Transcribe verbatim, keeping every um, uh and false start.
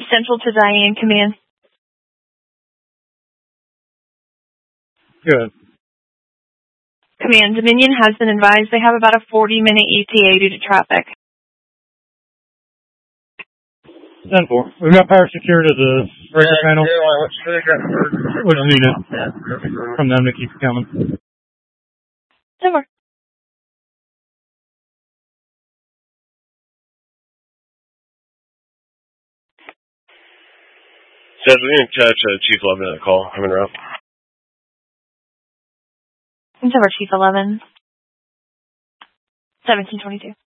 Central to Diane, command. Good. Command, Dominion has been advised they have about a forty minute E T A due to traffic. ten four. We've got power secured to the breaker panel. What do you need now? From them to keep it coming. ten four. Seth, we didn't catch uh, Chief eleven at the call. I'm in route. ten four, Chief eleven. seventeen twenty-two.